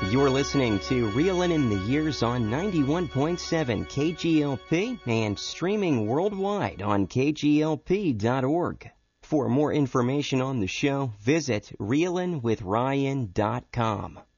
You're listening to Reelin' in the Years on 91.7 KGLP and streaming worldwide on KGLP.org. For more information on the show, visit reelinwithryan.com.